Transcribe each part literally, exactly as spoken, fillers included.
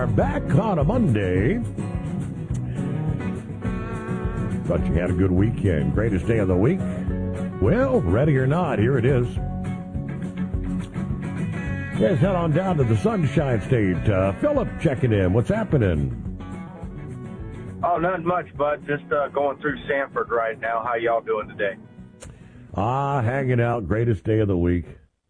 are back on a Monday. Thought you had a good weekend. Greatest day of the week? Well, ready or not, here it is. Let's head on down to the Sunshine State. Uh, Philip checking in. What's happening? Oh, not much, bud. Just uh, going through Sanford right now. How y'all doing today? Ah, hanging out. Greatest day of the week.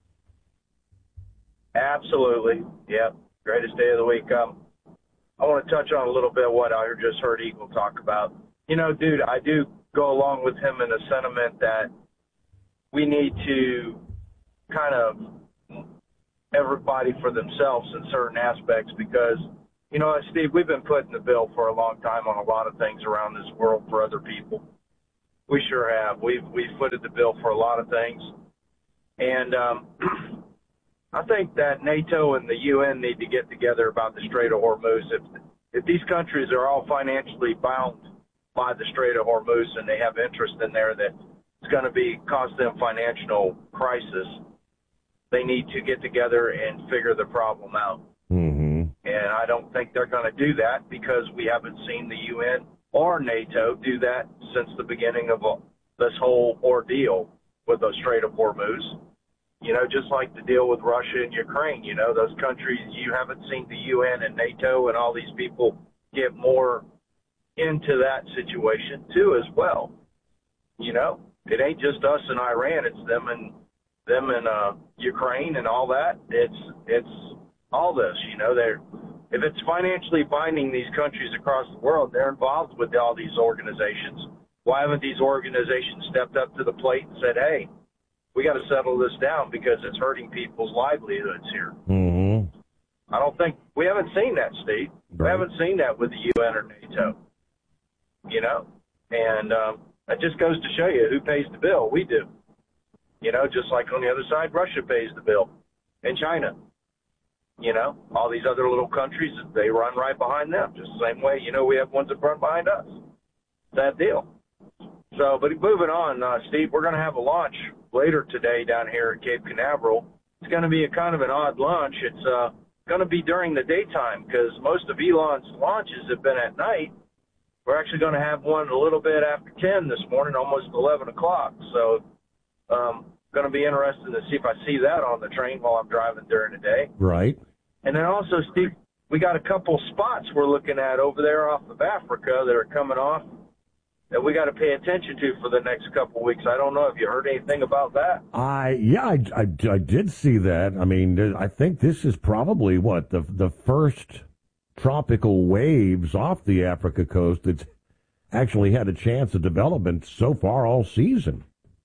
Absolutely. Yep. Greatest day of the week. Um, I want to touch on a little bit what I just heard Eagle talk about. You know, dude, I do go along with him in the sentiment that we need to kind of everybody for themselves in certain aspects because, you know, Steve, we've been putting the bill for a long time on a lot of things around this world for other people. We sure have. We've, we've footed the bill for a lot of things. And um, I think that NATO and the U N need to get together about the Strait of Hormuz. If, if these countries are all financially bound by the Strait of Hormuz and they have interest in there that it's going to be cause them financial crisis, they need to get together and figure the problem out. Mm-hmm. And I don't think they're going to do that because we haven't seen the U N or NATO do that since the beginning of this whole ordeal with the Strait of Hormuz. You know, just like the deal with Russia and Ukraine, you know, those countries, you haven't seen the U N and NATO and all these people get more into that situation too as well. You know, it ain't just us and Iran, it's them and them and uh, Ukraine and all that. It's it's all this, you know, they're if it's financially binding these countries across the world, they're involved with all these organizations. Why haven't these organizations stepped up to the plate and said, hey, we got to settle this down because it's hurting people's livelihoods here? Mm-hmm. I don't think we haven't seen that, Steve. Right. We haven't seen that with the U N or NATO, you know, and um, that just goes to show you who pays the bill. We do, you know, just like on the other side, Russia pays the bill and China. You know, all these other little countries, they run right behind them. Just the same way, you know, we have ones that run behind us. That deal. So, but moving on, uh, Steve, we're going to have a launch later today down here at Cape Canaveral. It's going to be a kind of an odd launch. It's uh, going to be during the daytime because most of Elon's launches have been at night. We're actually going to have one a little bit after ten this morning, almost eleven o'clock. So, um, going to be interesting to see if I see that on the train while I'm driving during the day. Right. And then also, Steve, we got a couple spots we're looking at over there off of Africa that are coming off that we got to pay attention to for the next couple of weeks. I don't know if you heard anything about that. I yeah, I, I, I did see that. I mean, I think this is probably what the the first tropical waves off the Africa coast that's actually had a chance of development so far all season.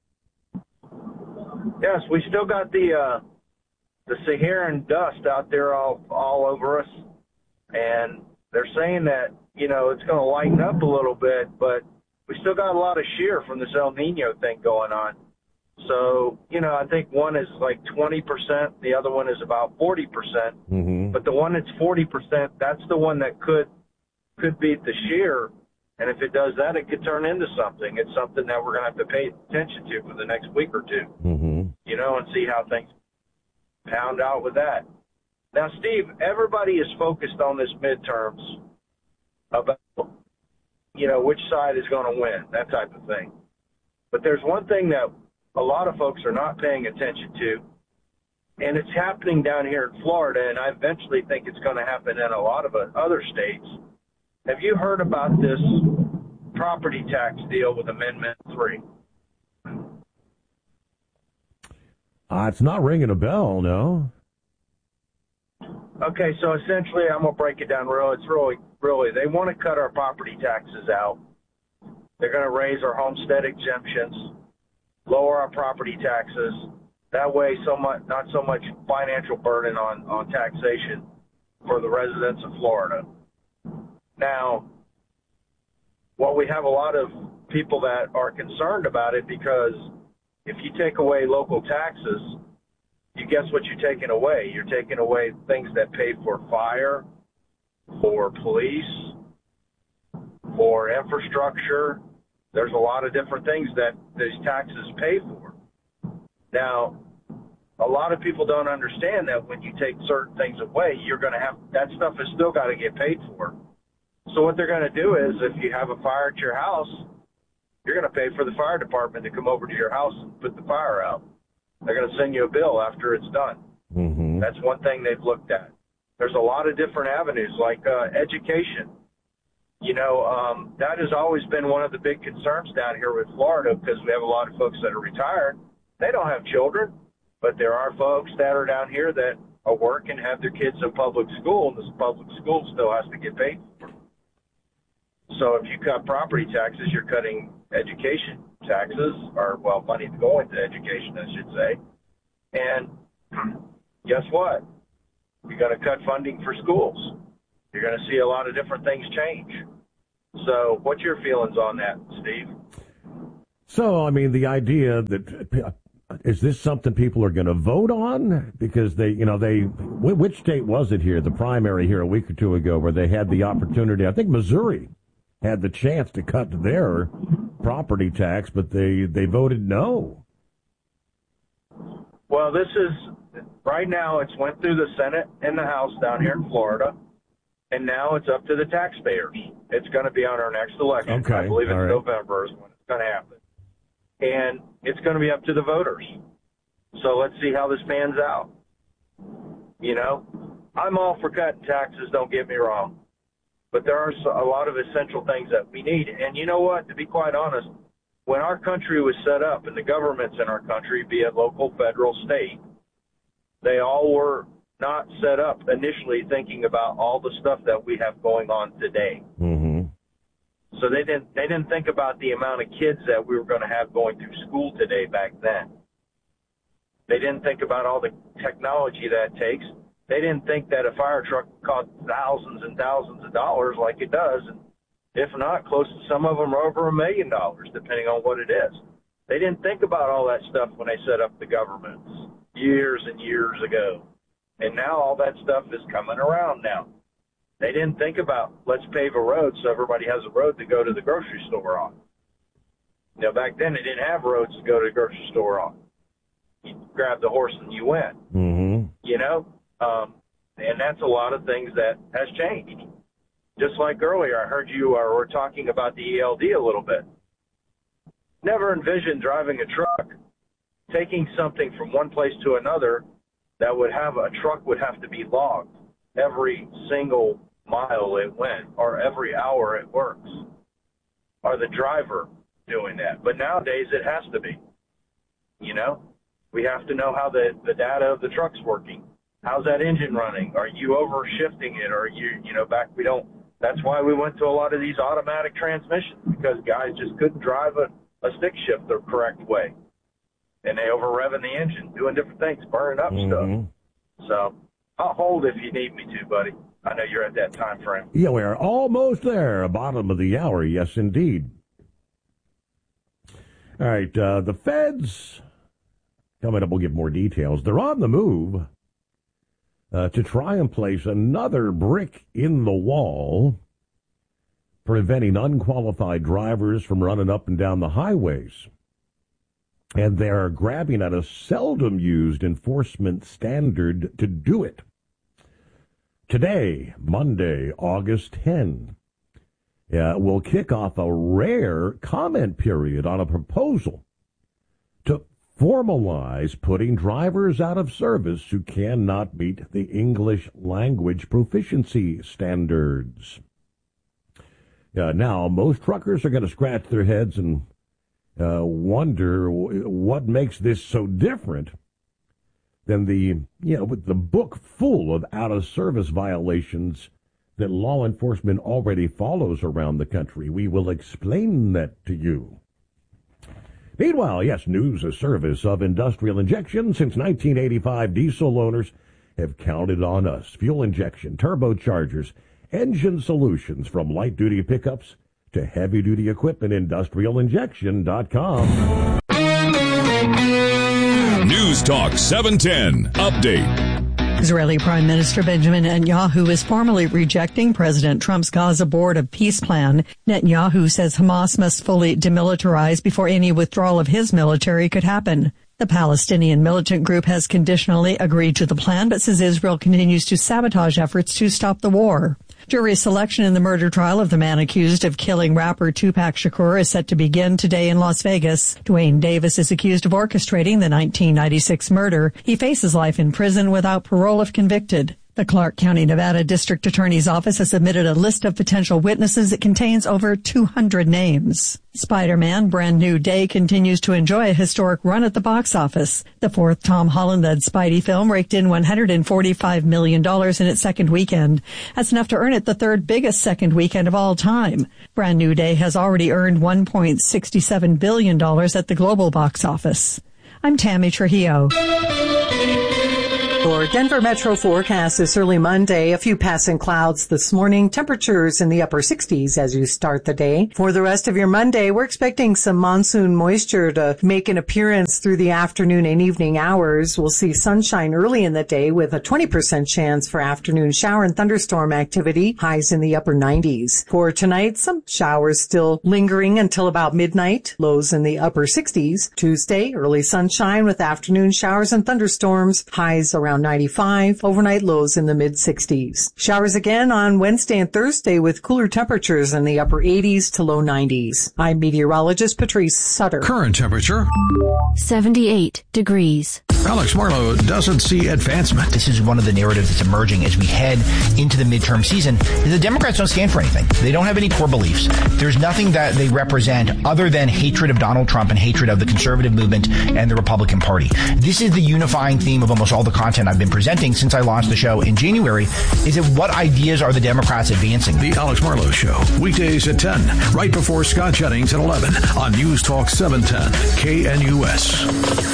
Yes, we still got the uh, the Saharan dust out there all all over us, and they're saying that, you know, it's going to lighten up a little bit, but we still got a lot of shear from this El Nino thing going on. So, you know, I think one is like twenty percent, the other one is about forty percent. Mm-hmm. But the one that's forty percent, that's the one that could could beat the shear. And if it does that, it could turn into something. It's something that we're going to have to pay attention to for the next week or two, mm-hmm. you know, and see how things pound out with that. Now, Steve, everybody is focused on this midterms about, you know, which side is going to win, that type of thing. But there's one thing that a lot of folks are not paying attention to, and it's happening down here in Florida, and I eventually think it's going to happen in a lot of other states. Have you heard about this property tax deal with Amendment three? Uh, it's not ringing a bell, no. Okay, so essentially, I'm going to break it down real. It's really, really, they want to cut our property taxes out. They're going to raise our homestead exemptions, lower our property taxes. That way, so much, not so much financial burden on, on taxation for the residents of Florida. Now, well, we have a lot of people that are concerned about it because if you take away local taxes, you guess what you're taking away? You're taking away things that pay for fire, for police, for infrastructure. There's a lot of different things that these taxes pay for. Now, a lot of people don't understand that when you take certain things away, you're going to have, that stuff has still got to get paid for. So what they're going to do is if you have a fire at your house, you're going to pay for the fire department to come over to your house and put the fire out. They're going to send you a bill after it's done. Mm-hmm. That's one thing they've looked at. There's a lot of different avenues, like uh, education. You know, um, that has always been one of the big concerns down here with Florida, because we have a lot of folks that are retired. They don't have children, but there are folks that are down here that are work and have their kids in public school, and this public school still has to get paid for. So if you cut property taxes, you're cutting education taxes, or, well, money going to education, I should say. And guess what? You're going to cut funding for schools. You're going to see a lot of different things change. So what's your feelings on that, Steve? So, I mean, the idea that, is this something people are going to vote on? Because they, you know, they, which state was it here, the primary here a week or two ago, where they had the opportunity, I think Missouri had the chance to cut their property tax, but they, they voted no. Well, this is, right now it's went through the Senate and the House down here in Florida, and now it's up to the taxpayers. It's going to be on our next election. Okay. I believe it's All right. November is when it's going to happen. And it's going to be up to the voters. So let's see how this pans out. You know, I'm all for cutting taxes, don't get me wrong. But there are a lot of essential things that we need. And you know what, to be quite honest, when our country was set up and the governments in our country, be it local, federal, state, they all were not set up initially thinking about all the stuff that we have going on today. Mm-hmm. So they didn't they didn't think about the amount of kids that we were going to have going through school today back then. They didn't think about all the technology that it takes. They didn't think that a fire truck would cost thousands and thousands of dollars like it does. And if not, close to some of them are over a million dollars, depending on what it is. They didn't think about all that stuff when they set up the governments years and years ago. And now all that stuff is coming around now. They didn't think about, let's pave a road so everybody has a road to go to the grocery store on. You know, back then they didn't have roads to go to the grocery store on. You grabbed the horse and you went. Mm-hmm. You know, um, and that's a lot of things that has changed. Just like earlier, I heard you uh, were talking about the E L D a little bit. Never envisioned driving a truck, taking something from one place to another that would have a truck would have to be logged every single mile it went or every hour it works, or the driver doing that. But nowadays it has to be. You know, we have to know how the, the data of the truck's working. How's that engine running? Are you over shifting it? Or you, you know, back we don't, that's why we went to a lot of these automatic transmissions, because guys just couldn't drive a, a stick shift the correct way. And they over revving the engine, doing different things, burning up Mm-hmm. stuff. So I'll hold if you need me to, buddy. I know you're at that time frame. Yeah, we are almost there, bottom of the hour. Yes, indeed. All right, uh, the feds, coming up, we'll give more details. They're on the move uh, to try and place another brick in the wall, preventing unqualified drivers from running up and down the highways. And they're grabbing at a seldom used enforcement standard to do it. Today, Monday, August tenth, uh, will kick off a rare comment period on a proposal to formalize putting drivers out of service who cannot meet the English language proficiency standards. Uh, now, most truckers are going to scratch their heads and uh, wonder what makes this so different than the, you know, with the book full of out-of-service violations that law enforcement already follows around the country. We will explain that to you. Meanwhile, yes, news of service of industrial injection. Since nineteen eighty-five, diesel owners have counted on us. Fuel injection, turbochargers, engine solutions from light-duty pickups to heavy-duty equipment. industrial injection dot com. News Talk seven ten. Update. Israeli Prime Minister Benjamin Netanyahu is formally rejecting President Trump's Gaza Board of Peace plan. Netanyahu says Hamas must fully demilitarize before any withdrawal of his military could happen. The Palestinian militant group has conditionally agreed to the plan, but says Israel continues to sabotage efforts to stop the war. Jury selection in the murder trial of the man accused of killing rapper Tupac Shakur is set to begin today in Las Vegas. Dwayne Davis is accused of orchestrating the nineteen ninety-six murder. He faces life in prison without parole if convicted. The Clark County, Nevada District Attorney's Office has submitted a list of potential witnesses that contains over two hundred names. Spider-Man Brand New Day continues to enjoy a historic run at the box office. The fourth Tom Holland-led Spidey film raked in one hundred forty-five million dollars in its second weekend. That's enough to earn it the third biggest second weekend of all time. Brand New Day has already earned one point six seven billion dollars at the global box office. I'm Tammy Trujillo. For Denver Metro forecast this early Monday, a few passing clouds this morning, temperatures in the upper sixties as you start the day. For the rest of your Monday, we're expecting some monsoon moisture to make an appearance through the afternoon and evening hours. We'll see sunshine early in the day with a twenty percent chance for afternoon shower and thunderstorm activity, highs in the upper nineties. For tonight, some showers still lingering until about midnight, lows in the upper sixties. Tuesday, early sunshine with afternoon showers and thunderstorms, highs around ninety-five, overnight lows in the mid-sixties. Showers again on Wednesday and Thursday with cooler temperatures in the upper eighties to low nineties. I'm meteorologist Patrice Sutter. Current temperature seventy-eight degrees. Alex Marlowe doesn't see advancement. This is one of the narratives that's emerging as we head into the midterm season. The Democrats don't stand for anything. They don't have any core beliefs. There's nothing that they represent other than hatred of Donald Trump and hatred of the conservative movement and the Republican Party. This is the unifying theme of almost all the content I've been presenting since I launched the show in January, is that what ideas are the Democrats advancing? The Alex Marlowe Show, weekdays at ten, right before Scott Jennings at eleven on News Talk seven ten K N U S.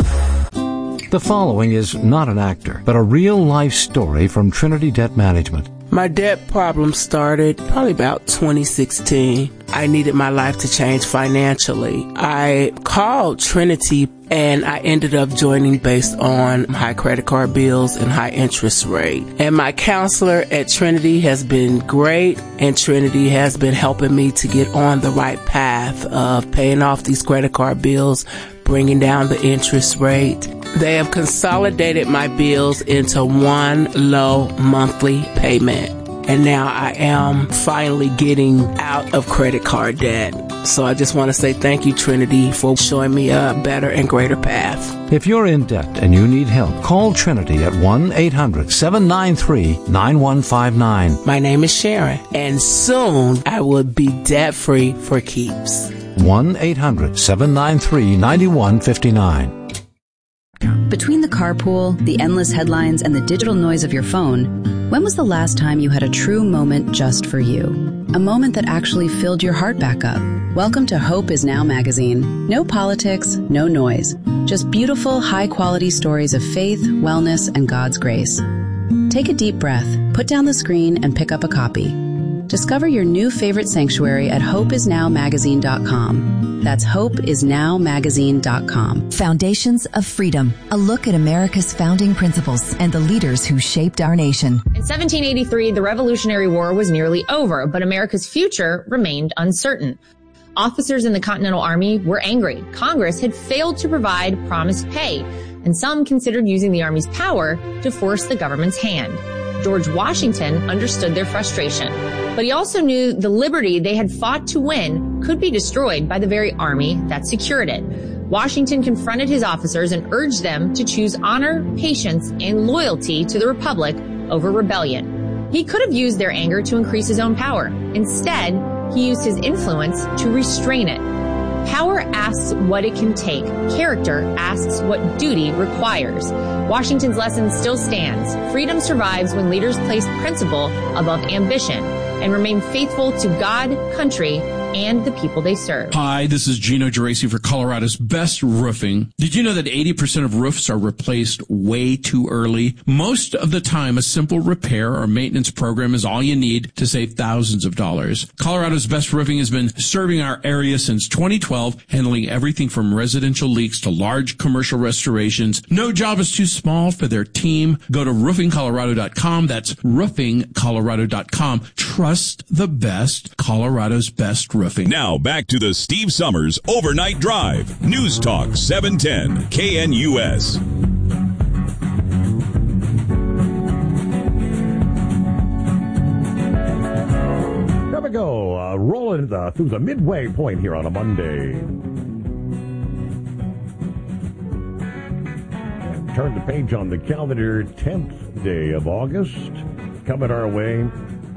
The following is not an actor, but a real-life story from Trinity Debt Management. My debt problem started probably about twenty sixteen. I needed my life to change financially. I called Trinity and I ended up joining based on high credit card bills and high interest rate. And my counselor at Trinity has been great, and Trinity has been helping me to get on the right path of paying off these credit card bills, bringing down the interest rate. They have consolidated my bills into one low monthly payment. And now I am finally getting out of credit card debt. So I just want to say thank you, Trinity, for showing me a better and greater path. If you're in debt and you need help, call Trinity at one eight hundred seven nine three nine one five nine. My name is Sharon, and soon I will be debt-free for keeps. one eight hundred seven nine three nine one five nine. Between the carpool, the endless headlines, and the digital noise of your phone, when was the last time you had a true moment just for you? A moment that actually filled your heart back up. Welcome to Hope Is Now magazine. No politics, no noise. Just beautiful, high-quality stories of faith, wellness, and God's grace. Take a deep breath, put down the screen, and pick up a copy. Discover your new favorite sanctuary at hope is now magazine dot com. That's hope is now magazine dot com. Foundations of Freedom, a look at America's founding principles and the leaders who shaped our nation. In seventeen eighty-three, the Revolutionary War was nearly over, but America's future remained uncertain. Officers in the Continental Army were angry. Congress had failed to provide promised pay, and some considered using the Army's power to force the government's hand. George Washington understood their frustration, but he also knew the liberty they had fought to win could be destroyed by the very army that secured it. Washington confronted his officers and urged them to choose honor, patience, and loyalty to the Republic over rebellion. He could have used their anger to increase his own power. Instead, he used his influence to restrain it. Power asks what it can take. Character asks what duty requires. Washington's lesson still stands. Freedom survives when leaders place principle above ambition and remain faithful to God, country, and the people they serve. Hi, this is Gino Geraci for Colorado's Best Roofing. Did you know that eighty percent of roofs are replaced way too early? Most of the time, a simple repair or maintenance program is all you need to save thousands of dollars. Colorado's Best Roofing has been serving our area since twenty twelve, handling everything from residential leaks to large commercial restorations. No job is too small for their team. Go to roofing colorado dot com. That's roofing colorado dot com. Trust the best. Colorado's Best Roofing. roofing. Now back to the Steve Summers Overnight Drive. News Talk seven ten K N U S. There we go. Uh, rolling the, through the midway point here on a Monday. And turn the page on the calendar. tenth day of August. Coming our way.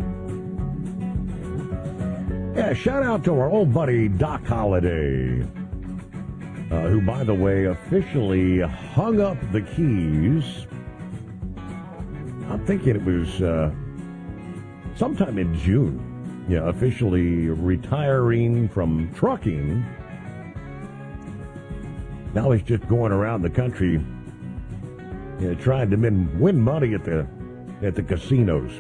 Yeah, shout out to our old buddy Doc Holliday, uh, who, by the way, officially hung up the keys. I'm thinking it was uh, sometime in June. Yeah, officially retiring from trucking. Now he's just going around the country, you know, trying to win, win money at the at the casinos.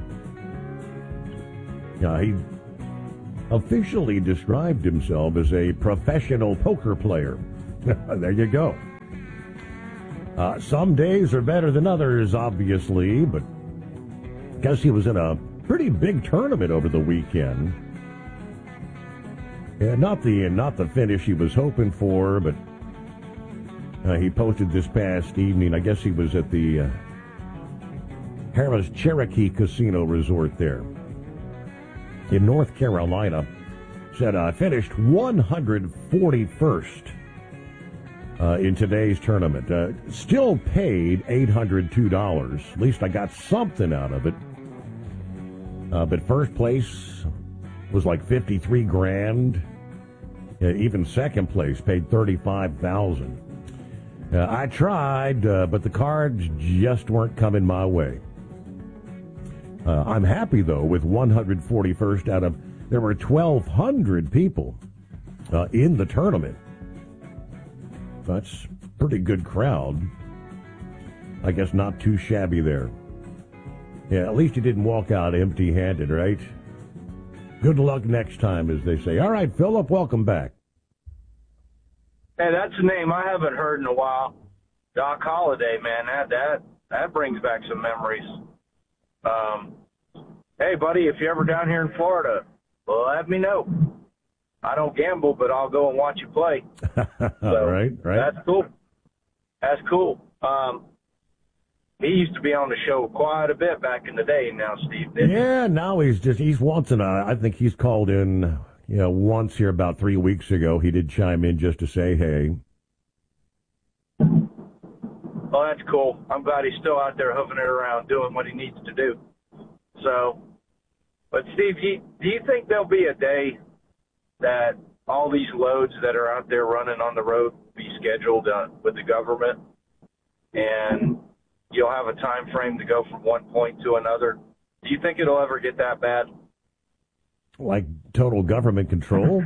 Yeah, he officially described himself as a professional poker player. There you go. Uh, some days are better than others, obviously, but I guess he was in a pretty big tournament over the weekend. Yeah, not the not the finish he was hoping for, but uh, he posted this past evening. I guess he was at the uh, Harrah's Cherokee Casino Resort there in North Carolina. Said I uh, finished one hundred forty-first uh, in today's tournament. Uh, still paid eight hundred two dollars. At least I got something out of it. Uh, but first place was like fifty-three grand. Uh, even second place paid thirty-five thousand. Uh, I tried, uh, but the cards just weren't coming my way. Uh, I'm happy, though, with one hundred forty-first out of, there were twelve hundred people uh, in the tournament. That's a pretty good crowd. I guess not too shabby there. Yeah, at least you didn't walk out empty-handed, right? Good luck next time, as they say. All right, Philip, welcome back. Hey, that's a name I haven't heard in a while. Doc Holliday, man, that that, that brings back some memories. Um, hey, buddy, if you're ever down here in Florida, well, let me know. I don't gamble, but I'll go and watch you play. So, right, right. That's cool. That's cool. Um, he used to be on the show quite a bit back in the day now, Steve. Didn't yeah, now he's just, he's once in a, I think he's called in, you know, once here about three weeks ago. He did chime in just to say, hey. Well, that's cool. I'm glad he's still out there hoofing it around, doing what he needs to do. So, but Steve, you, do you think there'll be a day that all these loads that are out there running on the road will be scheduled uh, with the government, and you'll have a time frame to go from one point to another? Do you think it'll ever get that bad? Like total government control?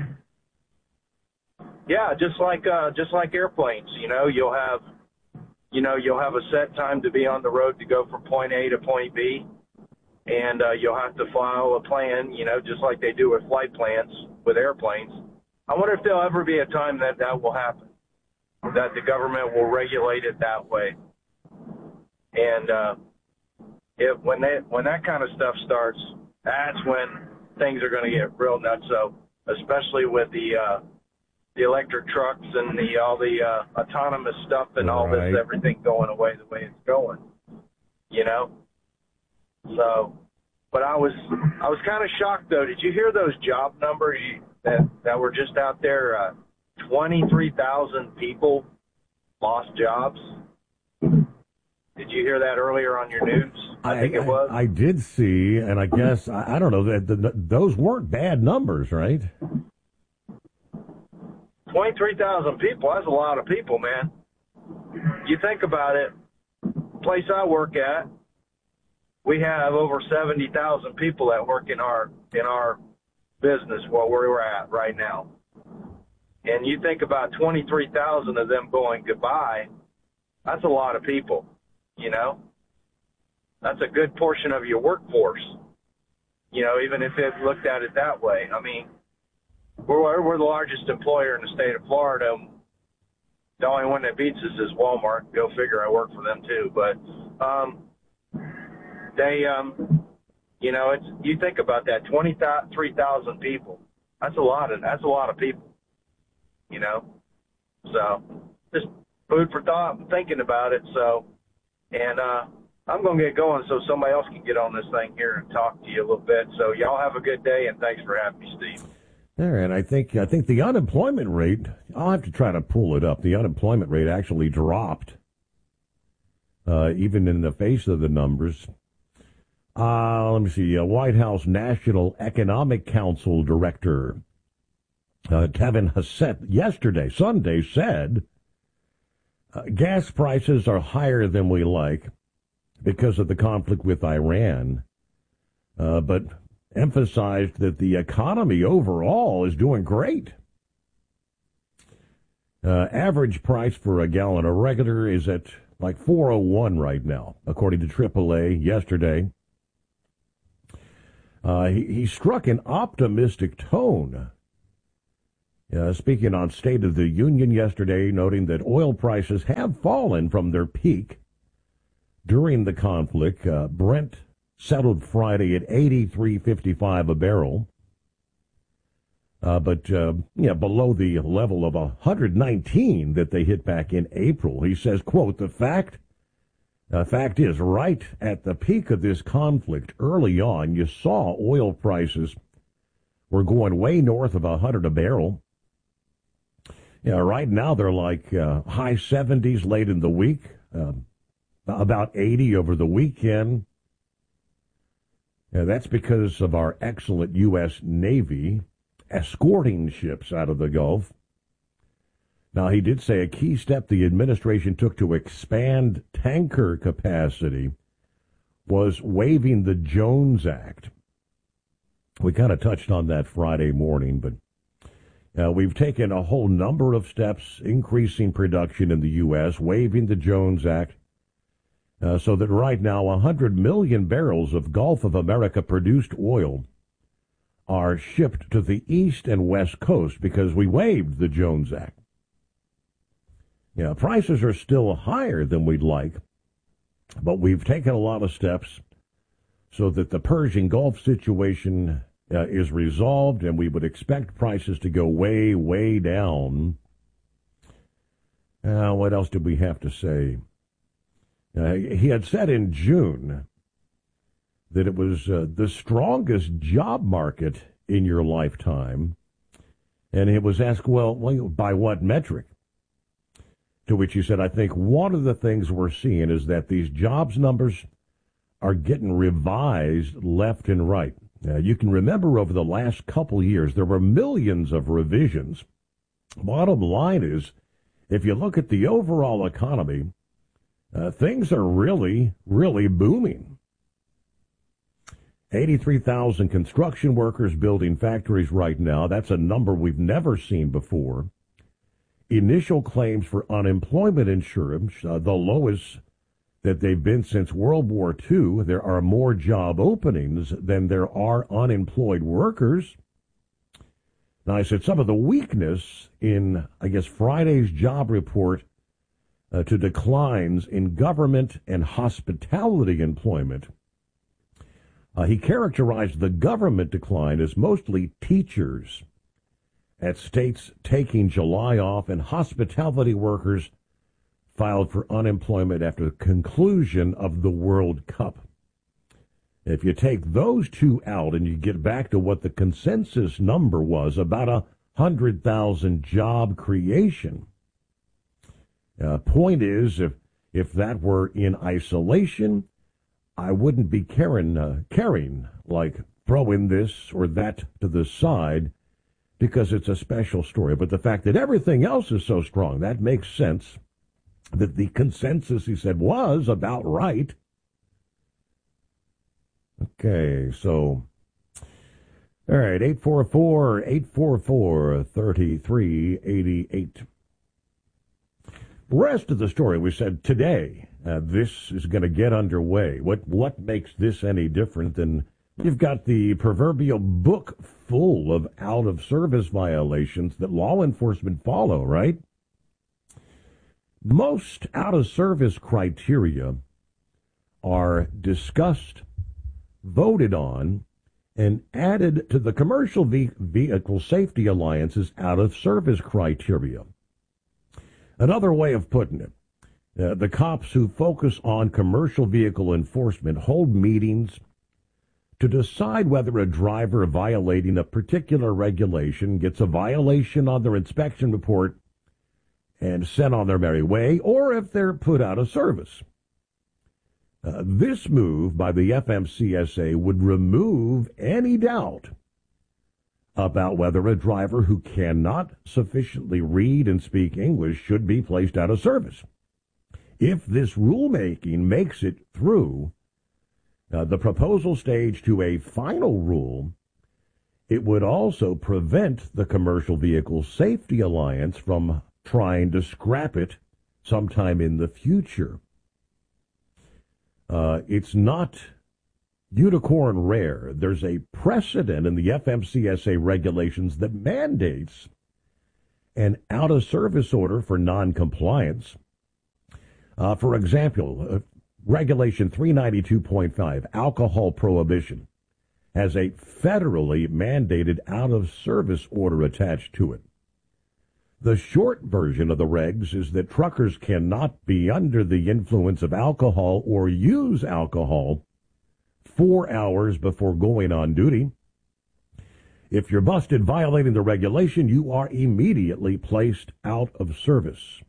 Yeah, just like uh, just like airplanes. You know, you'll have, you know, you'll have a set time to be on the road to go from point A to point B, and uh, you'll have to file a plan. You know, just like they do with flight plans with airplanes. I wonder if there'll ever be a time that that will happen, that the government will regulate it that way. And uh, if when that when that kind of stuff starts, that's when things are going to get real nuts. So, especially with the uh, the electric trucks and the all the uh, autonomous stuff and all right. this, everything going away the way it's going, you know. So, but I was I was kind of shocked though. Did you hear those job numbers you, that that were just out there? Uh, twenty-three thousand people lost jobs. Did you hear that earlier on your news? I, I think it was. I, I did see, and I guess, I, I don't know, that the, the, those weren't bad numbers, right? twenty-three thousand people, that's a lot of people, man. You think about it, place I work at, we have over seventy thousand people that work in our in our business where we're at right now. And you think about twenty-three thousand of them going goodbye, that's a lot of people. You know, that's a good portion of your workforce, you know, even if it looked at it that way. I mean, we're, we're the largest employer in the state of Florida. The only one that beats us is Walmart. Go figure, I work for them too. But um, they, um, you know, it's you think about that, twenty-three thousand people. That's a lot of that's a lot of people, you know. So just food for thought. I'm thinking about it. So, and uh, I'm going to get going so somebody else can get on this thing here and talk to you a little bit. So y'all have a good day, and thanks for having me, Steve. There, and I think I think the unemployment rate, I'll have to try to pull it up. The unemployment rate actually dropped, uh, even in the face of the numbers. Uh, let me see. Uh, White House National Economic Council Director uh, Kevin Hassett yesterday, Sunday, said uh, gas prices are higher than we like because of the conflict with Iran, uh, but emphasized that the economy overall is doing great. Uh, average price for a gallon of regular is at like four oh one right now, according to triple A yesterday. Uh, he, he struck an optimistic tone, uh, speaking on State of the Union yesterday, noting that oil prices have fallen from their peak during the conflict. Uh, Brent settled Friday at eighty-three fifty-five a barrel, uh, but uh, yeah, below the level of one hundred nineteen that they hit back in April. He says, quote, the fact uh, fact is, right at the peak of this conflict, early on, you saw oil prices were going way north of one hundred a barrel. Yeah, right now they're like uh, high seventies late in the week, uh, about eighty over the weekend. Now, that's because of our excellent U S Navy escorting ships out of the Gulf. Now, he did say a key step the administration took to expand tanker capacity was waiving the Jones Act. We kind of touched on that Friday morning, but uh, we've taken a whole number of steps, increasing production in the U S, waiving the Jones Act, Uh, so that right now one hundred million barrels of Gulf of America produced oil are shipped to the east and west coast because we waived the Jones Act. Yeah, prices are still higher than we'd like, but we've taken a lot of steps so that the Persian Gulf situation uh, is resolved, and we would expect prices to go way, way down. Uh, what else did we have to say? Uh, he had said in June that it was uh, the strongest job market in your lifetime. And it was asked, well, well, by what metric? To which he said, I think one of the things we're seeing is that these jobs numbers are getting revised left and right. Uh, you can remember over the last couple years, there were millions of revisions. Bottom line is, if you look at the overall economy, Uh, things are really, really booming. eighty-three thousand construction workers building factories right now. That's a number we've never seen before. Initial claims for unemployment insurance, uh, the lowest that they've been since World War Two. There are more job openings than there are unemployed workers. Now, I said some of the weakness in, I guess, Friday's job report Uh, to declines in government and hospitality employment. Uh, he characterized the government decline as mostly teachers at states taking July off, and hospitality workers filed for unemployment after the conclusion of the World Cup. If you take those two out and you get back to what the consensus number was, about a hundred thousand job creation. Uh, point is, if if that were in isolation, I wouldn't be caring, uh, caring like throwing this or that to the side because it's a special story. But the fact that everything else is so strong, that makes sense. That the consensus, he said, was about right. Okay, so, all right, eight four four, eight four four, three three eight eight. Rest of the story, we said today, uh, this is going to get underway. What what makes this any different than you've got the proverbial book full of out-of-service violations that law enforcement follow, right? Most out-of-service criteria are discussed, voted on, and added to the Commercial Ve- Vehicle Safety Alliance's out-of-service criteria. Another way of putting it, uh, the cops who focus on commercial vehicle enforcement hold meetings to decide whether a driver violating a particular regulation gets a violation on their inspection report and sent on their merry way, or if they're put out of service. Uh, this move by the F M C S A would remove any doubt about whether a driver who cannot sufficiently read and speak English should be placed out of service. If this rulemaking makes it through uh, the proposal stage to a final rule, it would also prevent the Commercial Vehicle Safety Alliance from trying to scrap it sometime in the future. Uh, it's not unicorn rare. There's a precedent in the F M C S A regulations that mandates an out-of-service order for noncompliance. Uh, for example, uh, Regulation three ninety-two point five, alcohol prohibition, has a federally mandated out-of-service order attached to it. The short version of the regs is that truckers cannot be under the influence of alcohol or use alcohol four hours before going on duty. If you're busted violating the regulation, you are immediately placed out of service.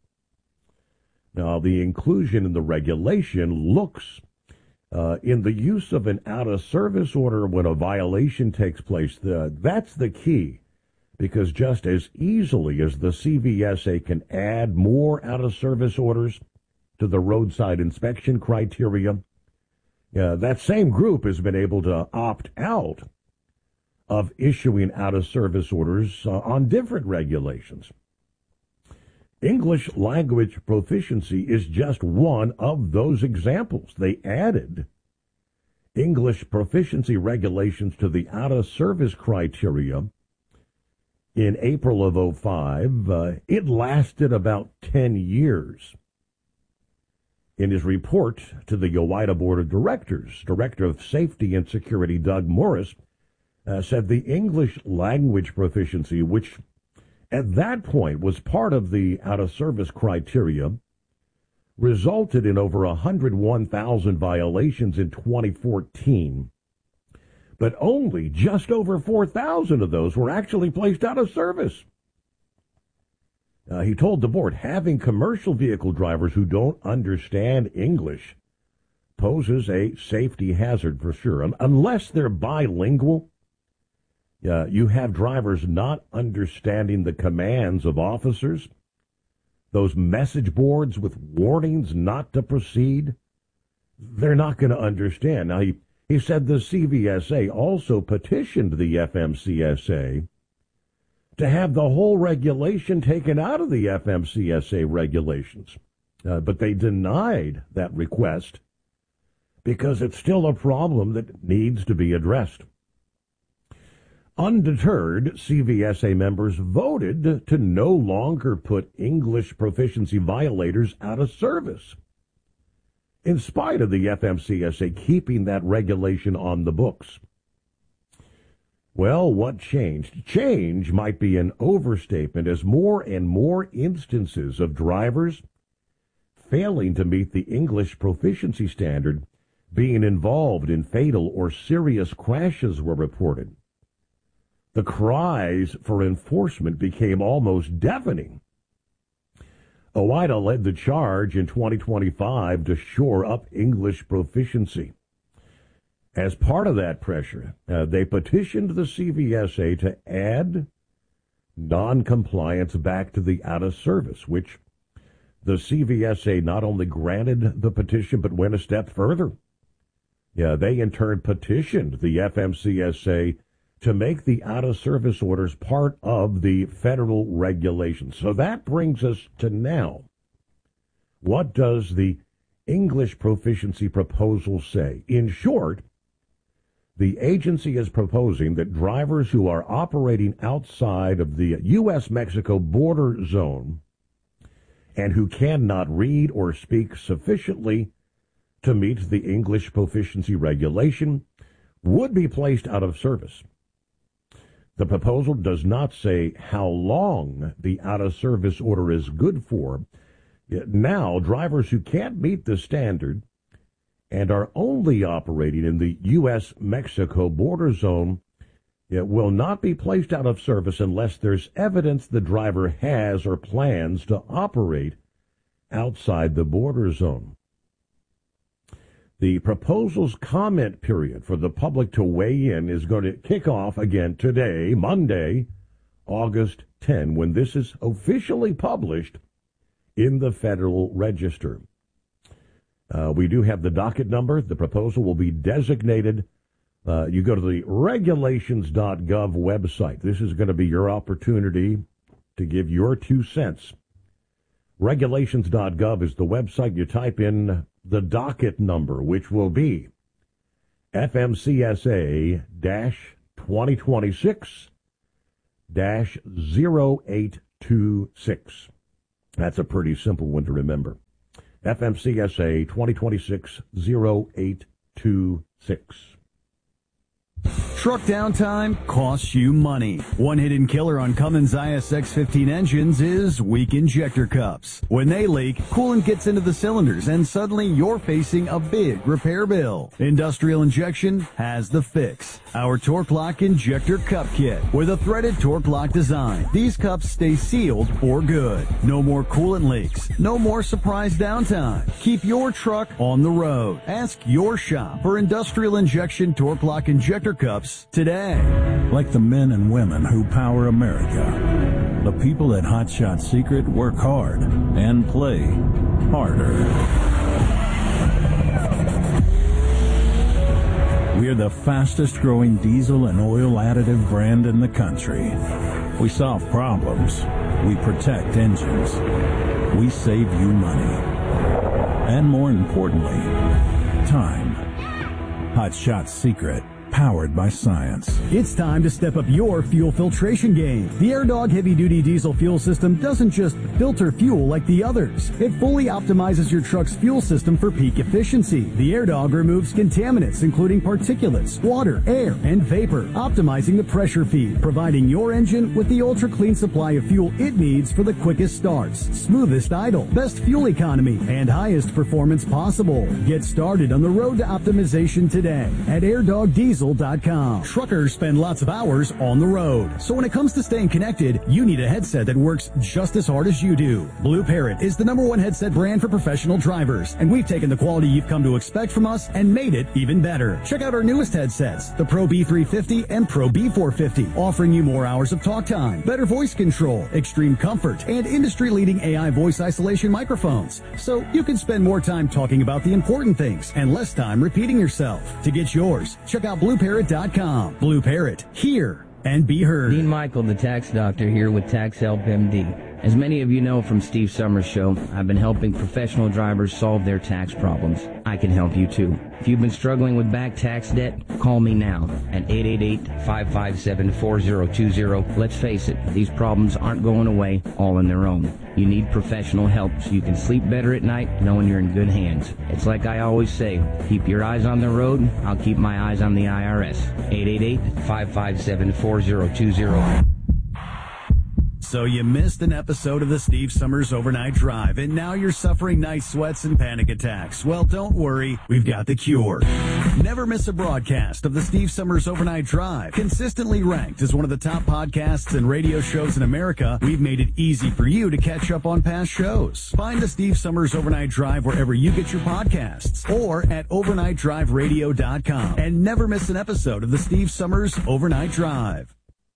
Now, the inclusion in the regulation looks uh, in the use of an out-of-service order when a violation takes place. The, that's the key. Because just as easily as the C V S A can add more out-of-service orders to the roadside inspection criteria, uh, that same group has been able to opt out of issuing out-of-service orders uh, on different regulations. English language proficiency is just one of those examples. They added English proficiency regulations to the out-of-service criteria in April of oh five. Uh, it lasted about ten years. In his report to the OOIDA Board of Directors, Director of Safety and Security Doug Morris uh, said the English language proficiency, which at that point was part of the out-of-service criteria, resulted in over one hundred one thousand violations in twenty fourteen. But only just over four thousand of those were actually placed out of service. Uh, he told the board, having commercial vehicle drivers who don't understand English poses a safety hazard for sure. Um, unless they're bilingual, uh, you have drivers not understanding the commands of officers, those message boards with warnings not to proceed. They're not going to understand. Now, he He said the C V S A also petitioned the F M C S A to have the whole regulation taken out of the F M C S A regulations. Uh, but they denied that request because it's still a problem that needs to be addressed. Undeterred, C V S A members voted to no longer put English proficiency violators out of service, in spite of the F M C S A keeping that regulation on the books. Well, what changed? Change might be an overstatement, as more and more instances of drivers failing to meet the English proficiency standard being involved in fatal or serious crashes were reported. The cries for enforcement became almost deafening. OOIDA led the charge in twenty twenty-five to shore up English proficiency. As part of that pressure, uh, they petitioned the C V S A to add noncompliance back to the out-of-service, which the C V S A not only granted the petition but went a step further. Yeah, they in turn petitioned the F M C S A to make the out-of-service orders part of the federal regulations. So that brings us to now. What does the English proficiency proposal say? In short, the agency is proposing that drivers who are operating outside of the U S Mexico border zone and who cannot read or speak sufficiently to meet the English proficiency regulation would be placed out of service. The proposal does not say how long the out-of-service order is good for. Now, drivers who can't meet the standard and are only operating in the U S Mexico border zone it will not be placed out of service unless there's evidence the driver has or plans to operate outside the border zone. The proposal's comment period for the public to weigh in is going to kick off again today, Monday, August tenth, when this is officially published in the Federal Register. Uh, we do have the docket number. The proposal will be designated. Uh, you go to the regulations dot gov website. This is going to be your opportunity to give your two cents. regulations dot gov is the website. You type in the docket number, which will be F M C S A twenty twenty-six dash zero eight two six. That's a pretty simple one to remember. F M C S A twenty twenty-six dash zero eight two six. Truck downtime costs you money. One hidden killer on Cummins I S X fifteen engines is weak injector cups. When they leak, coolant gets into the cylinders and suddenly you're facing a big repair bill. Industrial Injection has the fix. Our Torque Lock Injector Cup Kit with a threaded Torque Lock design. These cups stay sealed for good. No more coolant leaks. No more surprise downtime. Keep your truck on the road. Ask your shop for Industrial Injection Torque Lock Injector Cups today. Like the men and women who power America, the people at Hot Shot Secret work hard and play harder. We're the fastest growing diesel and oil additive brand in the country. We solve problems. We protect engines. We save you money. And more importantly, time. Hot Shot Secret. Powered by science. It's time to step up your fuel filtration game. The AirDog heavy-duty diesel fuel system doesn't just filter fuel like the others. It fully optimizes your truck's fuel system for peak efficiency. The AirDog removes contaminants, including particulates, water, air, and vapor, optimizing the pressure feed, providing your engine with the ultra-clean supply of fuel it needs for the quickest starts, smoothest idle, best fuel economy, and highest performance possible. Get started on the road to optimization today at air dog diesel dot com. Truckers spend lots of hours on the road, so when it comes to staying connected, you need a headset that works just as hard as you do. Blue Parrot is the number one headset brand for professional drivers, and we've taken the quality you've come to expect from us and made it even better. Check out our newest headsets, the Pro B three fifty and Pro B four fifty, offering you more hours of talk time, better voice control, extreme comfort, and industry-leading A I voice isolation microphones, so you can spend more time talking about the important things and less time repeating yourself. To get yours, check out blue parrot dot com. Blue Parrot, hear and be heard. Dean Michael, the tax doctor, here with Tax Help M D. As many of you know from Steve Summers' show, I've been helping professional drivers solve their tax problems. I can help you too. If you've been struggling with back tax debt, call me now at eight eight eight, five five seven, four zero two zero. Let's face it, these problems aren't going away all on their own. You need professional help so you can sleep better at night knowing you're in good hands. It's like I always say, keep your eyes on the road, I'll keep my eyes on the I R S. eight eight eight, five five seven, four zero two zero. So you missed an episode of the Steve Summers Overnight Drive, and now you're suffering night sweats and panic attacks. Well, don't worry, we've got the cure. Never miss a broadcast of the Steve Summers Overnight Drive. Consistently ranked as one of the top podcasts and radio shows in America, we've made it easy for you to catch up on past shows. Find the Steve Summers Overnight Drive wherever you get your podcasts or at overnight drive radio dot com. And never miss an episode of the Steve Summers Overnight Drive.